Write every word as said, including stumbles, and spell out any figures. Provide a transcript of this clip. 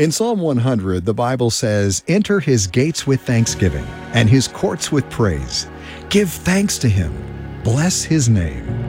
In Psalm one hundred, the Bible says, "Enter his gates with thanksgiving and his courts with praise. Give thanks to him. Bless his name."